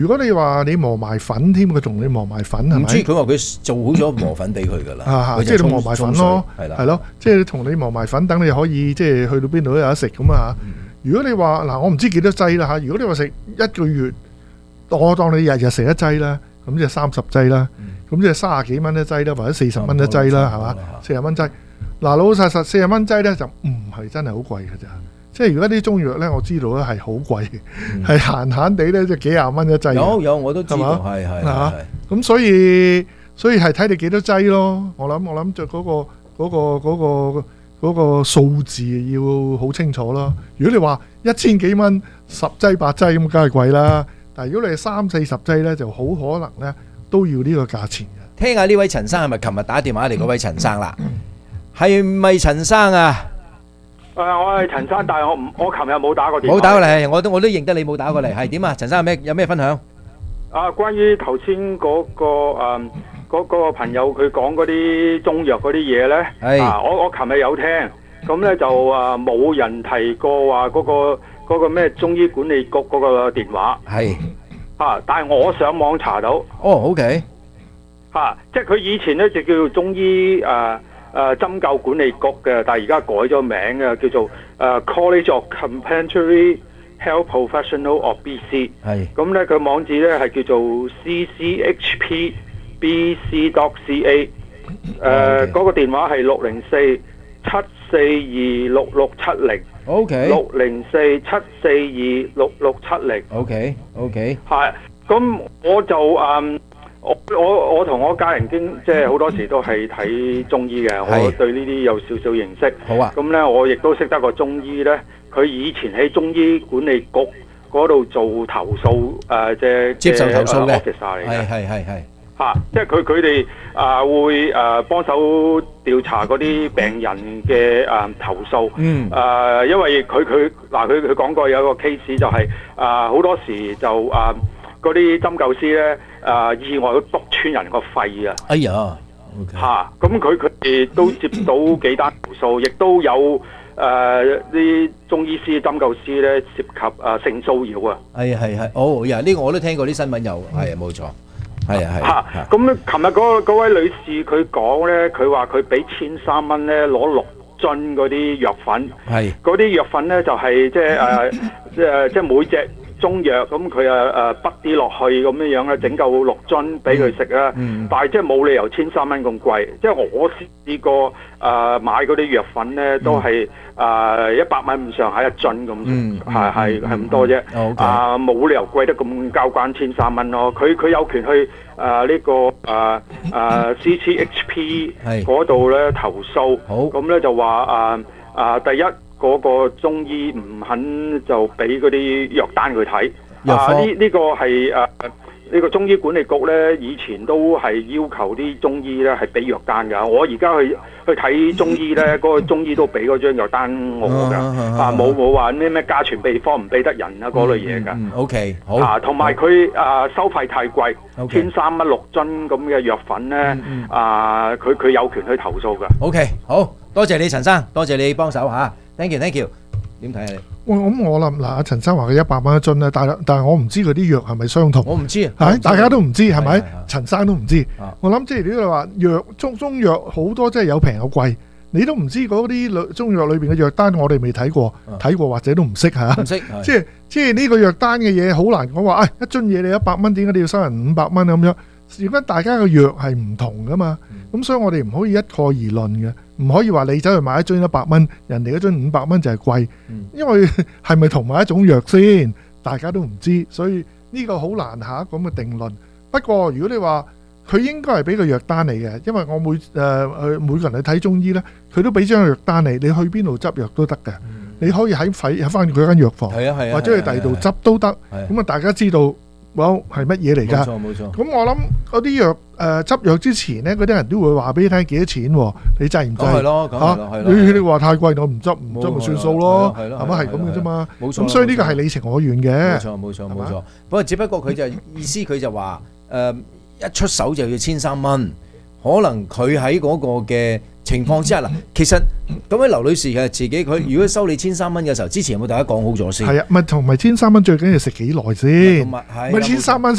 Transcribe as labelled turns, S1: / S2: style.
S1: 如果你話你磨埋粉添，佢同你磨埋粉係咪？
S2: 唔知佢話佢做好咗磨粉俾佢㗎啦，
S1: 即係你磨埋粉咯，係咯，即係同你磨埋粉，等你可以即係去到邊度都有得食咁啊！如果你話嗱，我唔知幾多劑啦嚇。如果你話食一個月，我當你日日食一劑啦，咁即係30劑啦，咁即係30幾蚊一劑啦，或者40蚊一劑啦，係嘛？40蚊劑。嗱，老老實實40蚊劑咧就唔係真係好貴㗎咋。即係如果啲中藥咧，我知道咧係好貴，係閒閒地咧，即係幾廿蚊一劑。
S2: 有我都知道，係。
S1: 咁所以係睇你幾多劑咯。我諗就嗰個數字要好清楚啦。如果你話1000幾蚊10劑8劑咁，梗係貴啦。但係如果你係30-40劑咧，就好可能咧都要呢個價錢嘅。
S2: 聽下呢位陳生係咪琴日打電話嚟嗰位陳生啦？係咪陳生啊？
S3: 我係陳生，但係我琴日冇打過電話。
S2: 冇打過嚟，我都認得你冇打過嚟。係點啊？陳生有咩分享？
S3: 關於頭先嗰個朋友佢講嗰啲中藥嗰啲嘢咧，我琴日有聽，咁咧就冇人提過話嗰個咩中醫管理局嗰個電話。係但係我上網查到。
S2: OK。
S3: 即係佢以前咧就叫做中醫針灸管理局嘅，但係而家改咗名嘅，叫做College of Complementary Health Professional of BC。係。咁咧佢網址咧係叫做 cchpbc.ca。嗰個電話係604-742-6670。OK。604-742-6670。OK。係。咁我就我同我家人即係好多時都係睇中醫嘅，我對呢啲有少少認識。好啊。咁咧，我亦都識得個中醫咧，佢以前喺中醫管理局嗰度做投訴，
S2: 接受投訴嘅
S3: officer 嚟嘅。
S2: 係。
S3: 即係佢哋會幫手調查嗰啲病人嘅投訴。因為佢講過有一個 case 就係好多時就嗰啲針灸師咧，意外都篤穿人個肺啊！哎呀，咁佢哋都接到幾單投訴，亦都有啲中醫師、針灸師咧涉及性騷擾啊！係，呢個我都聽過啲新聞有，係冇錯，係。咁琴日嗰位女士佢講咧，佢話佢俾1300蚊咧攞6樽嗰啲藥粉，係嗰啲藥粉咧就係即係每隻中藥咁佢筆啲落去咁樣咧，整夠6樽俾佢食啦。但係即係冇理由1300蚊咁貴。即係我試過買嗰啲藥粉咧，都係100蚊咁上下一樽咁，係咁多啫。冇理由貴得咁交關1300蚊咯。佢有權去呢個CCHP 嗰度咧投訴。咁咧就話第一。嗰個中醫唔肯就俾嗰啲藥單佢睇，呢個係呢個中醫管理局咧，以前都係要求啲中醫咧係俾藥單㗎。我而家去睇中醫咧，嗰個中醫都俾嗰張藥單我㗎，冇話咩家傳秘方唔俾得人啊嗰類嘢㗎。OK， 好。同埋佢收費太貴，1300蚊6樽咁嘅藥粉咧，佢有權去投訴㗎。
S2: OK， 好多謝你陳生，多謝你幫手嚇。Thank you，點睇啊你？
S1: 我諗嗱，阿陳生話佢100蚊一樽咧，但係我唔知佢啲藥係咪相同。
S2: 我唔知
S1: 大家都唔知係咪？陳生都唔知。我諗即係如果你話藥中藥好多，即係有平有貴，你都唔知嗰啲中藥裏邊嘅藥單，我哋未睇過，或者都唔識嚇。唔識，即係呢個藥單嘅嘢好難講話。一樽嘢你100蚊，點解你要收人500蚊咁樣？如果大家嘅藥係唔同噶嘛，咁所以我哋唔可以一概而論嘅，唔可以話你走去買一樽100蚊，人哋一樽500蚊就係貴，因為係咪同埋一種藥先，大家都唔知，所以呢個好難下咁嘅定論。不過如果你話佢應該係俾個藥單嚟嘅，因為我每個人去睇中醫呢，佢都俾張藥單你，你去邊度執藥都得嘅，你可以喺翻佢間藥房，或者去第二度執都得，咁啊大家知道。係乜嘢嚟㗎？冇錯。咁我諗嗰啲藥執藥之前咧，嗰啲人都會話俾你聽幾多錢，你制唔制？係咯，你話太貴，我唔執咪算數咯，係咪係咁嘅啫嘛？冇錯。咁所以呢個係你情我願嘅。冇錯。不過只不過佢就意思佢就話一出手就要1300蚊，可能佢喺嗰個嘅
S2: 情況之下嗱，其實咁樣劉女士嘅自己佢如果收你1300蚊嘅時候，之前有冇大家講好咗先？
S1: 係啊，咪同埋1300蚊最緊要食幾耐先？
S2: 同埋係
S1: 咪1300蚊。